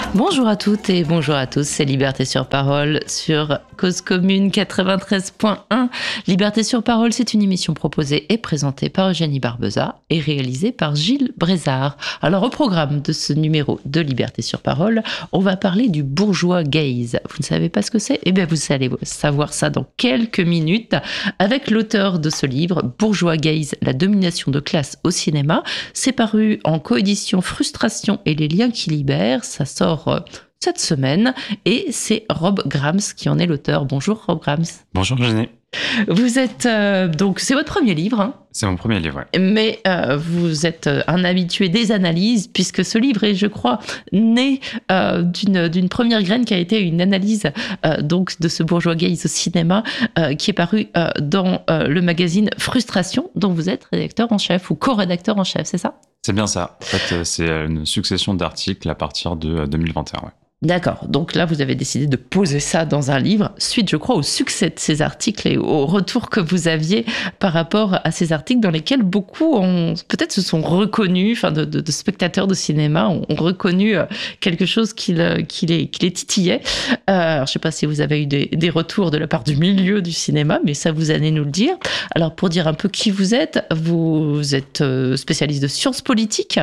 Bonjour à toutes et bonjour à tous, c'est Liberté sur Parole sur Cause Commune 93.1. Liberté sur Parole, c'est une émission proposée et présentée par Eugénie Barbeza et réalisée par Gilles Brézard. Alors au programme de ce numéro de Liberté sur Parole, on va parler du bourgeois gaze. Vous ne savez pas ce que c'est ? Eh bien vous allez savoir ça dans quelques minutes avec l'auteur de ce livre, Bourgeois gaze, la domination de classe au cinéma. C'est paru en coédition Frustration et les liens qui libèrent. Ça sort cette semaine et c'est Rob Grams qui en est l'auteur. Bonjour Rob Grams. Bonjour Eugénie. Vous êtes donc c'est votre premier livre, hein ? C'est mon premier livre, ouais. Mais vous êtes un habitué des analyses puisque ce livre est, je crois, né d'une première graine qui a été une analyse donc de ce bourgeois gaze au cinéma qui est paru dans le magazine Frustration, dont vous êtes rédacteur en chef ou co-rédacteur en chef, c'est ça ? C'est bien ça. En fait, c'est une succession d'articles à partir de 2021, ouais. D'accord, donc là vous avez décidé de poser ça dans un livre, suite je crois au succès de ces articles et au retour que vous aviez par rapport à ces articles dans lesquels beaucoup peut-être se sont reconnus, enfin de spectateurs de cinéma ont reconnu quelque chose qui les titillait. Alors je ne sais pas si vous avez eu des retours de la part du milieu du cinéma, mais ça vous allez nous le dire. Alors pour dire un peu qui vous êtes spécialiste de sciences politiques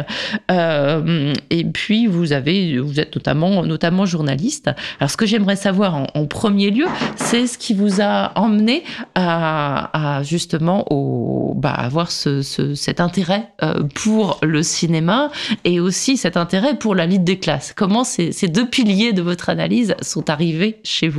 et puis vous êtes notamment journaliste. Alors, ce que j'aimerais savoir en premier lieu, c'est ce qui vous a emmené à justement avoir cet intérêt pour le cinéma et aussi cet intérêt pour la lutte des classes. Comment ces deux piliers de votre analyse sont arrivés chez vous ?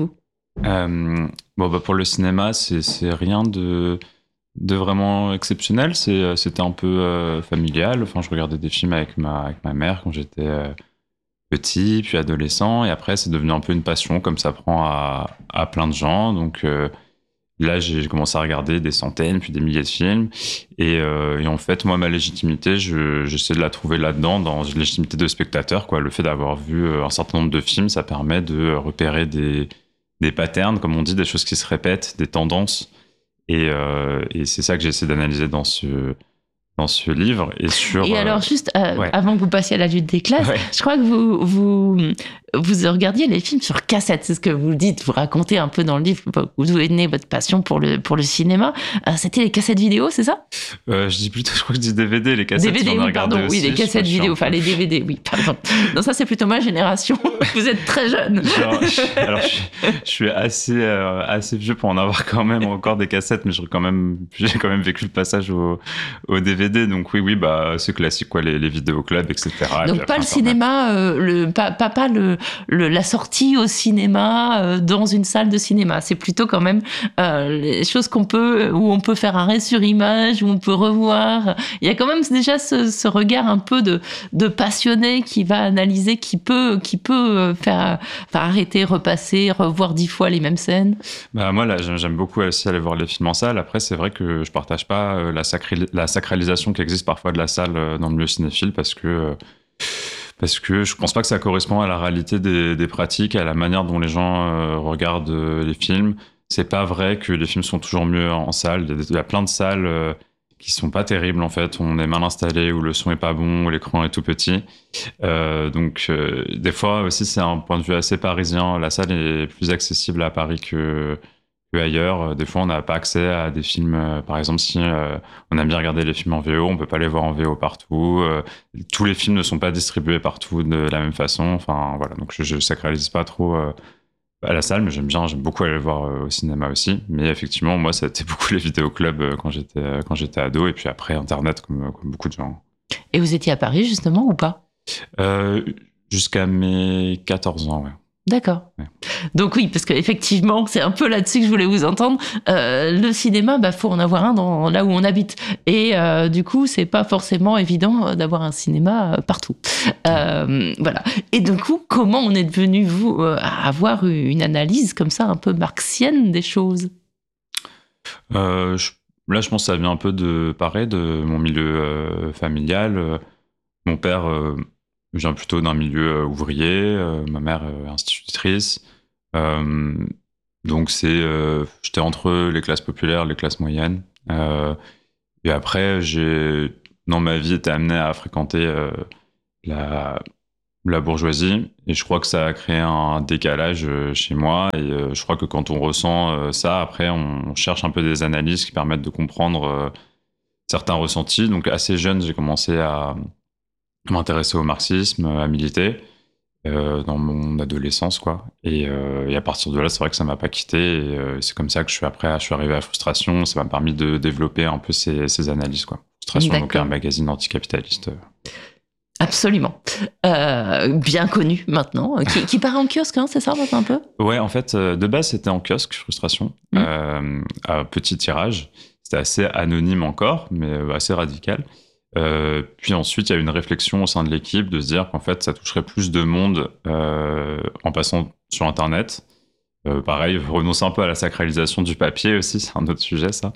Pour le cinéma, c'est rien de vraiment exceptionnel. C'était un peu familial. Enfin, je regardais des films avec ma mère quand j'étais petit, puis adolescent, et après c'est devenu un peu une passion, comme ça prend à plein de gens. Donc là j'ai commencé à regarder des centaines, puis des milliers de films, et en fait moi ma légitimité, j'essaie de la trouver là-dedans, dans une légitimité de spectateur, quoi. Le fait d'avoir vu un certain nombre de films, ça permet de repérer des patterns, comme on dit, des choses qui se répètent, des tendances, et c'est ça que j'essaie d'analyser dans ce livre. Et alors, juste avant que vous passiez à la lutte des classes, je crois que vous regardiez les films sur cassette, c'est ce que vous dites, vous racontez un peu dans le livre, vous est née votre passion pour le cinéma. C'était les cassettes vidéo, c'est ça ? Je dis plutôt, je crois que je dis DVD, les cassettes. DVD, oui, pardon, aussi, oui, les cassettes vidéo, enfin les DVD, oui, pardon. Non, ça c'est plutôt ma génération, vous êtes très jeune. Alors, je suis assez vieux pour en avoir quand même encore des cassettes, mais j'ai quand même vécu le passage au DVD. Donc c'est classique, quoi, les vidéoclubs, etc. Donc pas le cinéma, pas la sortie au cinéma dans une salle de cinéma. C'est plutôt quand même les choses où on peut faire arrêt sur image, où on peut revoir. Il y a quand même déjà ce regard un peu de passionné qui va analyser, qui peut faire arrêter, repasser, revoir 10 fois les mêmes scènes. Moi là, j'aime beaucoup aussi aller voir les films en salle. Après, c'est vrai que je partage pas la sacralisation qui existe parfois de la salle dans le milieu cinéphile, parce que je pense pas que ça correspond à la réalité des pratiques, à la manière dont les gens regardent les films. C'est pas vrai que les films sont toujours mieux en salle. Il y a plein de salles qui sont pas terribles, en fait. On est mal installé, où le son est pas bon, où l'écran est tout petit. Donc des fois aussi, c'est un point de vue assez parisien. La salle est plus accessible à Paris que ailleurs. Des fois, on n'a pas accès à des films. Par exemple, si on aime bien regarder les films en VO, on peut pas les voir en VO partout. Tous les films ne sont pas distribués partout de la même façon. Enfin, voilà. Donc, je sacralise pas trop à la salle, mais j'aime beaucoup aller le voir au cinéma aussi. Mais effectivement, moi, ça a été beaucoup les vidéoclubs quand j'étais ado, et puis après Internet, comme beaucoup de gens. Et vous étiez à Paris, justement, ou pas ? Jusqu'à mes 14 ans, ouais. D'accord. Ouais. Donc oui, parce qu'effectivement, c'est un peu là-dessus que je voulais vous entendre. Le cinéma, faut en avoir un là où on habite. Et du coup, c'est pas forcément évident d'avoir un cinéma partout. Voilà. Et du coup, comment on est devenu, vous, à avoir une analyse comme ça, un peu marxienne des choses ? Là, je pense que ça vient un peu de mon milieu familial. Mon père vient plutôt d'un milieu ouvrier, ma mère institutrice. Donc j'étais entre les classes populaires, les classes moyennes. Et après, dans ma vie, été amené à fréquenter la bourgeoisie. Et je crois que ça a créé un décalage chez moi. Et je crois que quand on ressent ça, après, on cherche un peu des analyses qui permettent de comprendre certains ressentis. Donc, assez jeune, j'ai commencé à m'intéresser au marxisme, à militer dans mon adolescence, quoi. Et à partir de là, c'est vrai que ça m'a pas quitté. Et c'est comme ça que je suis arrivé à Frustration. Ça m'a permis de développer un peu ces analyses, quoi. Frustration, donc un magazine anticapitaliste. Absolument. Bien connu maintenant, qui paraît en kiosque, hein, c'est ça, maintenant un peu? Ouais, en fait, de base, c'était en kiosque, Frustration, à petit tirage. C'était assez anonyme encore, mais assez radical. Puis ensuite, il y a eu une réflexion au sein de l'équipe de se dire qu'en fait, ça toucherait plus de monde en passant sur Internet. Pareil, renoncer un peu à la sacralisation du papier aussi, c'est un autre sujet, ça.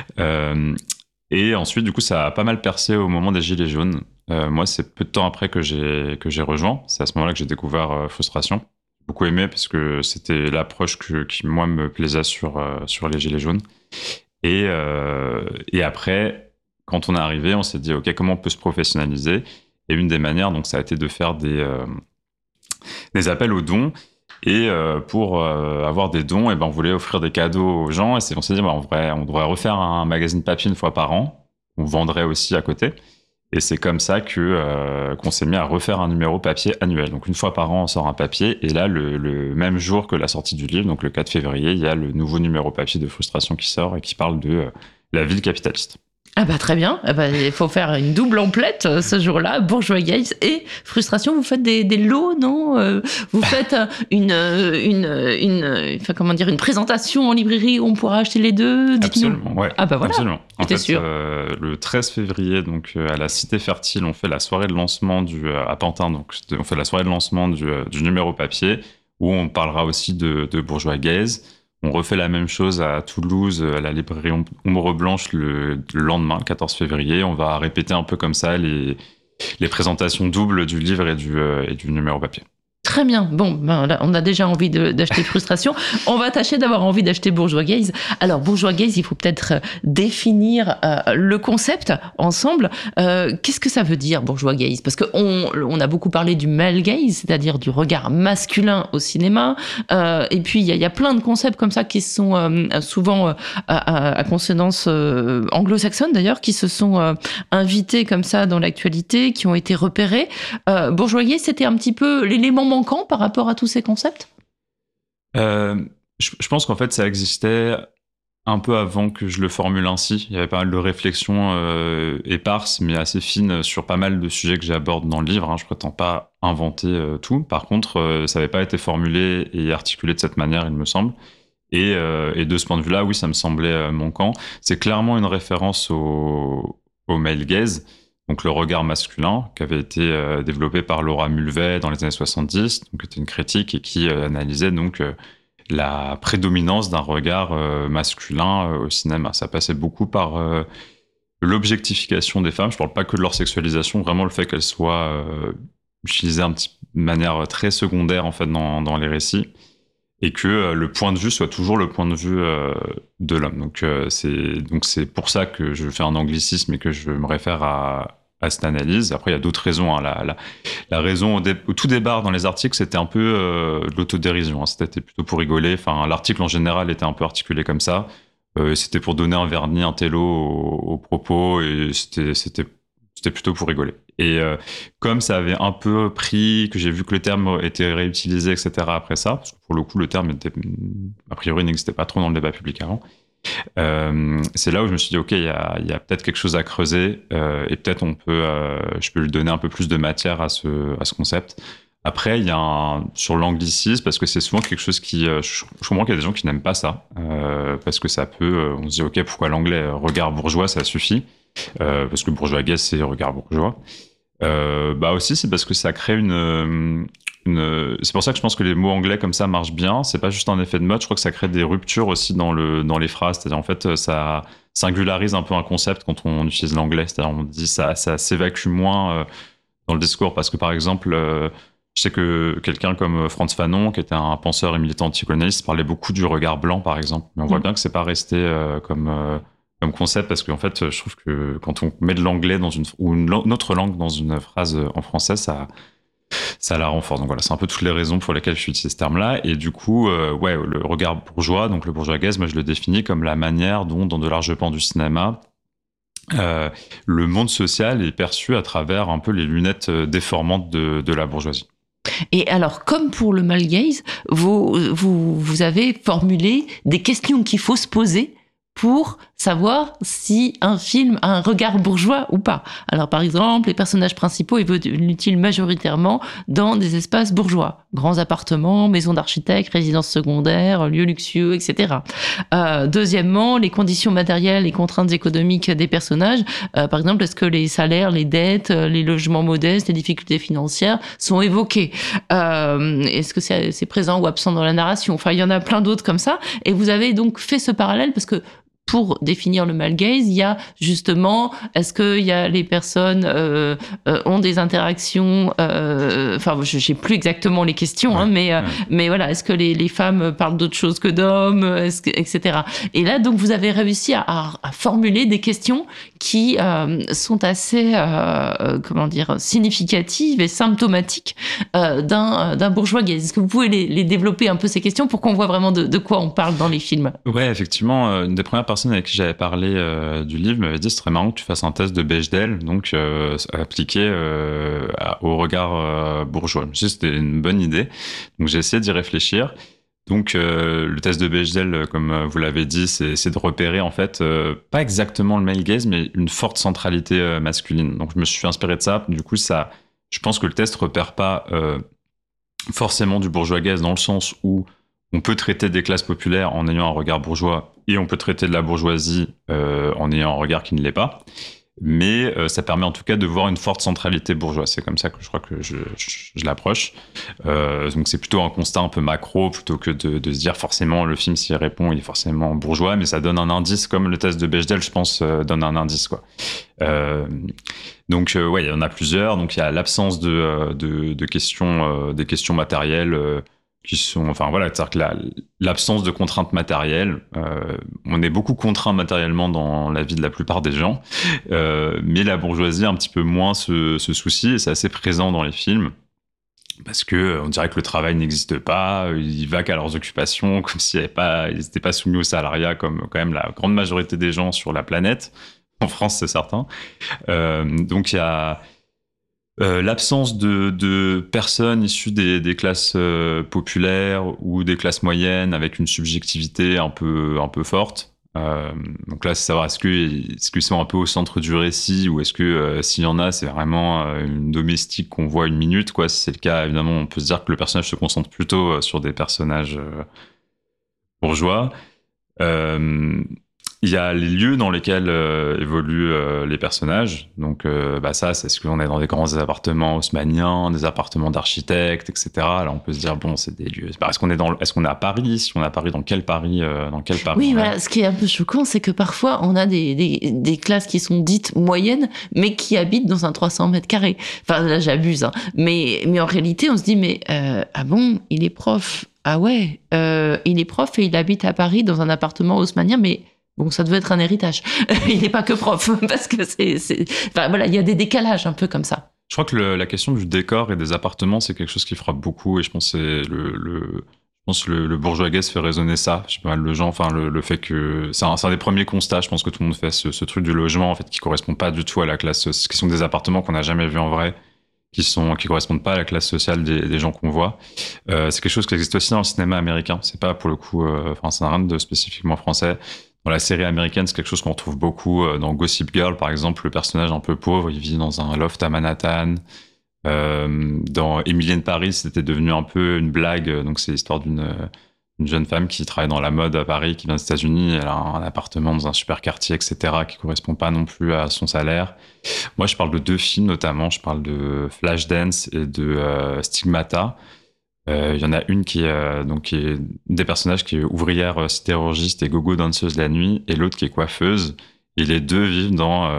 Et ensuite, du coup, ça a pas mal percé au moment des Gilets jaunes. Moi, c'est peu de temps après que j'ai rejoint. C'est à ce moment-là que j'ai découvert Frustration. J'ai beaucoup aimé parce que c'était l'approche qui, moi, me plaisait sur les Gilets jaunes. Et après, quand on est arrivé, on s'est dit, OK, comment on peut se professionnaliser? Et une des manières, donc, ça a été de faire des appels aux dons. Et pour avoir des dons, et ben, on voulait offrir des cadeaux aux gens. Et on s'est dit, en vrai, on devrait refaire un magazine papier une fois par an. On vendrait aussi à côté. Et c'est comme ça qu'on s'est mis à refaire un numéro papier annuel. Donc une fois par an, on sort un papier. Et là, le même jour que la sortie du livre, donc le 4 février, il y a le nouveau numéro papier de Frustration qui sort et qui parle de la ville capitaliste. Ah bah très bien, il faut faire une double emplette ce jour-là, Bourgeois Gaze et Frustration. Vous faites des lots, non? Vous faites une présentation en librairie où on pourra acheter les deux? Absolument, ouais. Ah bah voilà, absolument. En fait, sûr. Le 13 février, donc à la Cité Fertile, on fait la soirée de lancement à Pantin, donc on fait la soirée de lancement du numéro papier où on parlera aussi de Bourgeois Gaze. On refait la même chose à Toulouse, à la librairie Ombre Blanche le lendemain, 14 février. On va répéter un peu comme ça les présentations doubles du livre et du numéro papier. Très bien. Bon, là, on a déjà envie d'acheter Frustration. On va tâcher d'avoir envie d'acheter Bourgeois Gaze. Alors, Bourgeois Gaze, il faut peut-être définir le concept ensemble. Qu'est-ce que ça veut dire, Bourgeois Gaze? Parce qu'on a beaucoup parlé du male gaze, c'est-à-dire du regard masculin au cinéma. Et puis, il y a plein de concepts comme ça qui sont souvent à consonance anglo-saxonne, d'ailleurs, qui se sont invités comme ça dans l'actualité, qui ont été repérés. Bourgeois Gaze, c'était un petit peu l'élément manquant par rapport à tous ces concepts? Je pense qu'en fait, ça existait un peu avant que je le formule ainsi. Il y avait pas mal de réflexions éparses, mais assez fines sur pas mal de sujets que j'aborde dans le livre. Je prétends pas inventer tout. Par contre, ça n'avait pas été formulé et articulé de cette manière, il me semble. Et de ce point de vue-là, oui, ça me semblait manquant. C'est clairement une référence au male gaze, donc le regard masculin, qui avait été développé par Laura Mulvey dans les années 70, donc qui était une critique et qui analysait donc la prédominance d'un regard masculin au cinéma. Ça passait beaucoup par l'objectification des femmes. Je parle pas que de leur sexualisation, vraiment le fait qu'elles soient utilisées de manière très secondaire en fait dans les récits, et que le point de vue soit toujours le point de vue de l'homme. Donc c'est pour ça que je fais un anglicisme et que je me réfère à cette analyse. Après, il y a d'autres raisons. La raison au tout départ dans les articles, c'était un peu de l'autodérision. C'était plutôt pour rigoler. Enfin, l'article en général était un peu articulé comme ça. C'était pour donner un vernis, un télo aux propos, et c'était plutôt pour rigoler. Et comme ça avait un peu pris, que j'ai vu que le terme était réutilisé, etc. après ça, parce que pour le coup, le terme a priori n'existait pas trop dans le débat public avant. C'est là où je me suis dit, OK, il y a peut-être quelque chose à creuser, et peut-être je peux lui donner un peu plus de matière à ce concept. Après, il y a sur l'anglicisme, parce que c'est souvent quelque chose je comprends qu'il y a des gens qui n'aiment pas ça, parce que ça peut, on se dit, OK, pourquoi l'anglais regard bourgeois, ça suffit, parce que bourgeois gaze, c'est regard bourgeois. Aussi, c'est parce que ça crée c'est pour ça que je pense que les mots anglais comme ça marchent bien. C'est pas juste un effet de mode. Je crois que ça crée des ruptures aussi dans les phrases. C'est-à-dire, en fait, ça singularise un peu un concept quand on utilise l'anglais. C'est-à-dire, on dit ça s'évacue moins dans le discours. Parce que, par exemple, je sais que quelqu'un comme Frantz Fanon, qui était un penseur et militant anticolonialiste, parlait beaucoup du regard blanc, par exemple. Mais on voit bien que c'est pas resté comme concept, parce qu'en fait, je trouve que quand on met de l'anglais ou une autre langue dans une phrase en français, ça ça la renforce. Donc voilà, c'est un peu toutes les raisons pour lesquelles je utilise ce terme-là. Et du coup, ouais, le regard bourgeois, donc le bourgeois gaze, moi je le définis comme la manière dont, dans de larges pans du cinéma, le monde social est perçu à travers un peu les lunettes déformantes de la bourgeoisie. Et alors, comme pour le male gaze, vous avez formulé des questions qu'il faut se poser pour savoir si un film a un regard bourgeois ou pas. Alors, par exemple, les personnages principaux évoluent-ils majoritairement dans des espaces bourgeois, grands appartements, maisons d'architectes, résidences secondaires, lieux luxueux, etc. Deuxièmement, les conditions matérielles et contraintes économiques des personnages. Par exemple, est-ce que les salaires, les dettes, les logements modestes, les difficultés financières sont évoqués? Est-ce que c'est présent ou absent dans la narration? Enfin, il y en a plein d'autres comme ça. Et vous avez donc fait ce parallèle parce que pour définir le male gaze, il y a justement, est-ce que il y a les personnes ont des interactions, enfin, je sais plus exactement les questions, ouais, hein, mais voilà, est-ce que les femmes parlent d'autre chose que d'hommes, etc. Et là, donc, vous avez réussi à formuler des questions qui sont assez, comment dire, significatives et symptomatiques d'un bourgeois gaze. Est-ce que vous pouvez les développer un peu ces questions pour qu'on voit vraiment de quoi on parle dans les films? Ouais, effectivement, une des premières personnes avec qui j'avais parlé du livre m'avait dit c'est très marrant que tu fasses un test de Bechdel, donc appliqué au regard bourgeois. Je me suis dit c'était une bonne idée, donc j'ai essayé d'y réfléchir. Donc le test de Bechdel, comme vous l'avez dit, c'est de repérer en fait pas exactement le male gaze, mais une forte centralité masculine. Donc je me suis inspiré de ça. Du coup, je pense que le test repère pas forcément du bourgeois gaze dans le sens où on peut traiter des classes populaires en ayant un regard bourgeois et on peut traiter de la bourgeoisie en ayant un regard qui ne l'est pas. Mais ça permet en tout cas de voir une forte centralité bourgeoise. C'est comme ça que je crois que je l'approche. Donc c'est plutôt un constat un peu macro plutôt que de se dire forcément le film s'y répond, il est forcément bourgeois, mais ça donne un indice comme le test de Bechdel, je pense, donne un indice, quoi. Donc ouais, il y en a plusieurs. Donc il y a l'absence de questions, des questions matérielles qui sont, enfin voilà, c'est-à-dire que l'absence de contraintes matérielles, on est beaucoup contraint matériellement dans la vie de la plupart des gens, mais la bourgeoisie a un petit peu moins ce souci, et c'est assez présent dans les films, parce que on dirait que le travail n'existe pas, ils vaquent à leurs occupations, comme s'ils n'étaient pas soumis au salariat, comme quand même la grande majorité des gens sur la planète, en France c'est certain. Donc il y a l'absence de personnes issues des classes populaires ou des classes moyennes avec une subjectivité un peu forte. Donc là, c'est savoir est-ce qu'ils sont un peu au centre du récit ou est-ce que s'il y en a, c'est vraiment une domestique qu'on voit une minute, quoi. Si c'est le cas, évidemment, on peut se dire que le personnage se concentre plutôt sur des personnages bourgeois. Il y a les lieux dans lesquels évoluent les personnages. Donc, ça, c'est ce qu'on est dans des grands appartements haussmanniens, des appartements d'architectes, etc. Là, on peut se dire, bon, c'est des lieux. Est-ce qu'on est à Paris? Si on est à Paris, dans quel Paris? Oui, voilà. Ce qui est un peu choquant, c'est que parfois, on a des classes qui sont dites moyennes, mais qui habitent dans un 300 mètres carrés. Enfin, là, j'abuse, hein. Mais en réalité, on se dit, mais ah bon, il est prof. Ah ouais, il est prof et il habite à Paris dans un appartement haussmannien, mais bon, ça devait être un héritage. Il n'est pas que prof, parce que enfin, voilà, il y a des décalages un peu comme ça. Je crois que la question du décor et des appartements, c'est quelque chose qui frappe beaucoup, et je pense que le bourgeois gaze fait résonner ça. Je sais pas mal de gens, enfin, le fait que c'est un des premiers constats, je pense que tout le monde fait ce truc du logement, en fait, qui correspond pas du tout à la classe, qui sont des appartements qu'on n'a jamais vus en vrai, qui correspondent pas à la classe sociale des gens qu'on voit. C'est quelque chose qui existe aussi dans le cinéma américain. C'est pas pour le coup, ça n'a rien de spécifiquement français. Dans la série américaine, c'est quelque chose qu'on retrouve beaucoup. Dans Gossip Girl, par exemple, le personnage un peu pauvre, il vit dans un loft à Manhattan. Dans Emily in Paris, c'était devenu un peu une blague. Donc, c'est l'histoire d'une jeune femme qui travaille dans la mode à Paris, qui vient des États-Unis. Elle a un appartement dans un super quartier, etc., qui correspond pas non plus à son salaire. Moi, je parle de 2 films, notamment. Je parle de Flashdance et de Stigmata. Il y en a une qui est des personnages qui est ouvrière sidérurgiste et gogo danseuse la nuit, et l'autre qui est coiffeuse. Et les deux vivent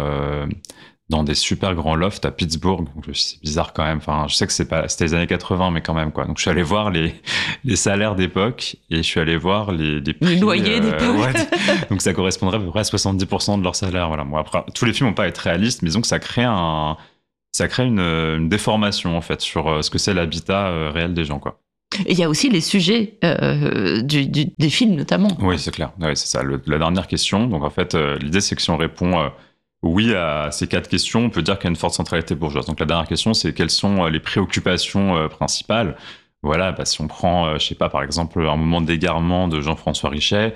dans des super grands lofts à Pittsburgh. Donc, c'est bizarre quand même. Enfin, je sais que c'était les années 80, mais quand même, quoi. Donc, je suis allé voir les salaires d'époque et je suis allé voir les prix. Les loyers d'époque. Ouais, donc, ça correspondrait à peu près à 70% de leur salaire. Voilà. Bon, après, tous les films vont pas être réalistes, mais disons que ça crée ça crée une déformation, en fait, sur ce que c'est l'habitat réel des gens, quoi. Et il y a aussi les sujets des films, notamment. Oui, c'est clair. Ouais, c'est ça. La dernière question. Donc, en fait, l'idée, c'est que si on répond oui à ces 4 questions, on peut dire qu'il y a une forte centralité bourgeoise. Donc, la dernière question, c'est quelles sont les préoccupations principales. Voilà, si on prend, je sais pas, par exemple, un moment d'égarement de Jean-François Richet,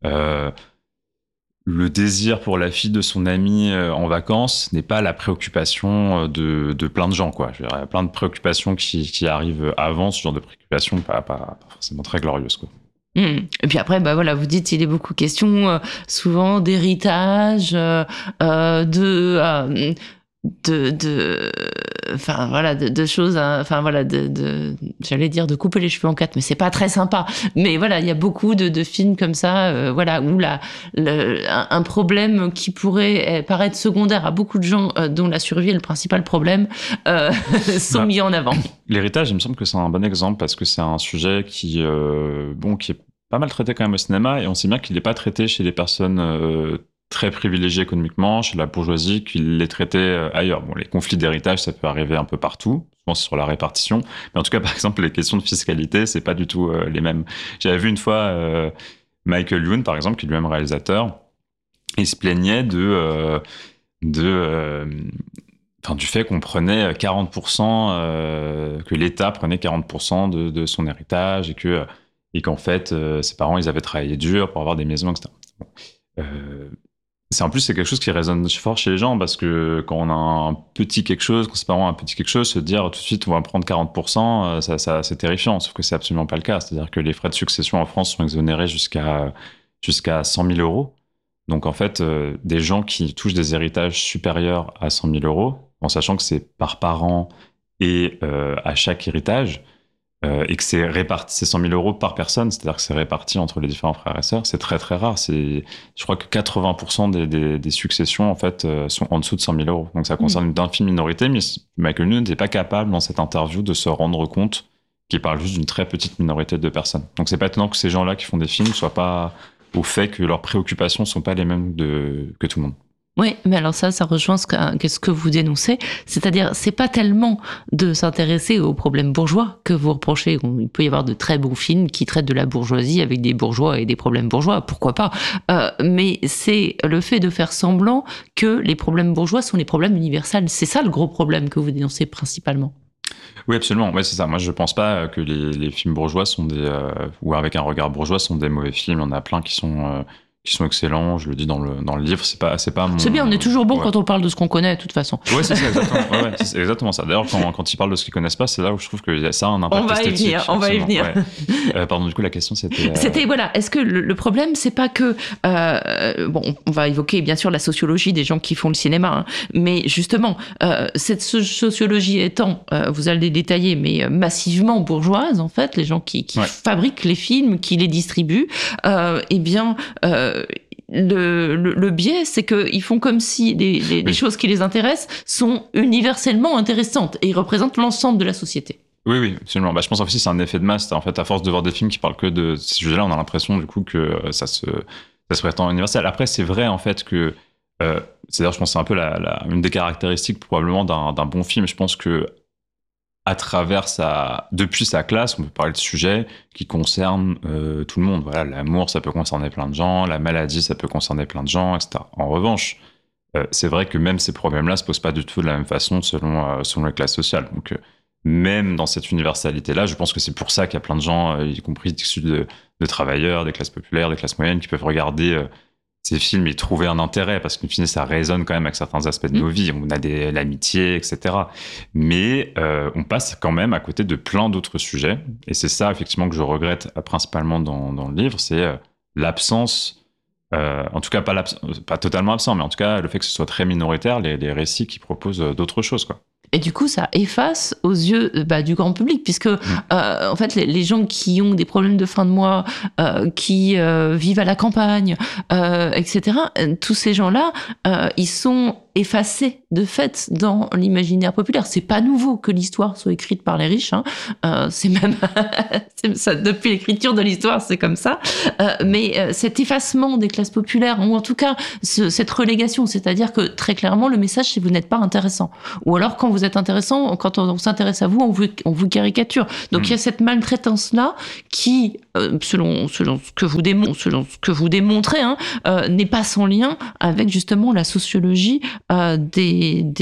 le désir pour la fille de son ami en vacances n'est pas la préoccupation de plein de gens, quoi. Je veux dire, il y a plein de préoccupations qui arrivent avant, ce genre de préoccupations pas forcément très glorieuses, quoi. Et puis après, voilà, vous dites il est beaucoup question souvent d'héritage, enfin voilà, de choses, enfin voilà, j'allais dire de couper les cheveux en 4, mais c'est pas très sympa. Mais voilà, il y a beaucoup de films comme ça, voilà, où un problème qui pourrait paraître secondaire à beaucoup de gens, dont la survie est le principal problème, sont mis en avant. L'héritage, il me semble que c'est un bon exemple parce que c'est un sujet qui est pas mal traité quand même au cinéma, et on sait bien qu'il n'est pas traité chez les personnes très privilégiées économiquement, chez la bourgeoisie, qu'il est traité ailleurs. Bon, les conflits d'héritage, ça peut arriver un peu partout, souvent c'est sur la répartition, mais en tout cas, par exemple, les questions de fiscalité, c'est pas du tout les mêmes. J'avais vu une fois Michael Youn, par exemple, qui est lui-même réalisateur, il se plaignait du fait qu'on prenait 40%, que l'État prenait 40% de son héritage, et qu'en fait, ses parents, ils avaient travaillé dur pour avoir des maisons, etc. Bon. En plus, c'est quelque chose qui résonne fort chez les gens, parce que quand on a un petit quelque chose, quand ses parents ont un petit quelque chose, se dire tout de suite, on va prendre 40%, ça, c'est terrifiant, sauf que c'est absolument pas le cas. C'est-à-dire que les frais de succession en France sont exonérés jusqu'à 100 000 euros. Donc, en fait, des gens qui touchent des héritages supérieurs à 100 000 euros, en sachant que c'est par parent et à chaque héritage, et que c'est réparti, c'est 100 000 euros par personne, c'est-à-dire que c'est réparti entre les différents frères et sœurs, c'est très très rare. Je crois que 80% des successions en fait sont en dessous de 100 000 euros. Donc ça concerne une infime minorité, mais Michael Youn n'était pas capable dans cette interview de se rendre compte qu'il parle juste d'une très petite minorité de personnes. Donc c'est pas étonnant que ces gens-là qui font des films soient pas au fait que leurs préoccupations sont pas les mêmes que tout le monde. Oui, mais alors ça rejoint ce que vous dénoncez, c'est-à-dire c'est pas tellement de s'intéresser aux problèmes bourgeois que vous reprochez. Il peut y avoir de très bons films qui traitent de la bourgeoisie avec des bourgeois et des problèmes bourgeois, pourquoi pas, mais c'est le fait de faire semblant que les problèmes bourgeois sont les problèmes universels. C'est ça le gros problème que vous dénoncez principalement. Oui, absolument. Ouais, c'est ça. Moi, je pense pas que les films bourgeois sont ou avec un regard bourgeois sont des mauvais films. Il y en a plein qui sont excellents, je le dis dans le livre, c'est pas mon... C'est bien, on est toujours bon quand on parle de ce qu'on connaît, de toute façon. Ouais, c'est ça, exactement. Ouais, c'est exactement ça. D'ailleurs, quand ils parlent de ce qu'ils connaissent pas, c'est là où je trouve que ça a un impact esthétique. On va y venir. Ouais. Pardon, du coup, la question, c'était... C'était, voilà, est-ce que le problème, c'est pas que... on va évoquer, bien sûr, la sociologie des gens qui font le cinéma, hein, mais justement, cette sociologie étant, vous allez détailler, mais massivement bourgeoise, en fait, les gens qui fabriquent les films, qui les distribuent, eh bien... Le biais, c'est qu'ils font comme si les choses qui les intéressent sont universellement intéressantes et ils représentent l'ensemble de la société. Oui, absolument. Je pense aussi que c'est un effet de masse. En fait, à force de voir des films qui parlent que de ces sujets-là, on a l'impression du coup que ça se prétend universel. Après, c'est vrai en fait que c'est-à-dire, je pense que c'est un peu une des caractéristiques probablement d'un bon film. Je pense que à travers depuis sa classe, on peut parler de sujets qui concernent tout le monde. Voilà, l'amour, ça peut concerner plein de gens, la maladie, ça peut concerner plein de gens, etc. En revanche, c'est vrai que même ces problèmes-là se posent pas du tout de la même façon selon les classes sociales. Donc, même dans cette universalité-là, je pense que c'est pour ça qu'il y a plein de gens, y compris issus de travailleurs, des classes populaires, des classes moyennes, qui peuvent regarder ces films et trouver un intérêt, parce qu'au final, ça résonne quand même avec certains aspects de nos vies. On a l'amitié, etc. Mais on passe quand même à côté de plein d'autres sujets. Et c'est ça, effectivement, que je regrette principalement dans le livre, c'est l'absence, en tout cas pas totalement absent, mais en tout cas le fait que ce soit très minoritaire, les récits qui proposent d'autres choses, quoi. Et du coup, ça efface aux yeux du grand public, puisque en fait, les gens qui ont des problèmes de fin de mois, qui vivent à la campagne, etc., tous ces gens-là, ils sont effacée de fait dans l'imaginaire populaire. C'est pas nouveau que l'histoire soit écrite par les riches, hein. C'est même c'est ça, depuis l'écriture de l'histoire, c'est comme ça. Mais cet effacement des classes populaires, ou en tout cas cette relégation, c'est-à-dire que très clairement le message c'est vous n'êtes pas intéressant. Ou alors quand vous êtes intéressant, quand on s'intéresse à vous, on vous caricature. Donc il y a cette maltraitance-là qui, selon ce que vous démontrez, hein, n'est pas sans lien avec justement la sociologie des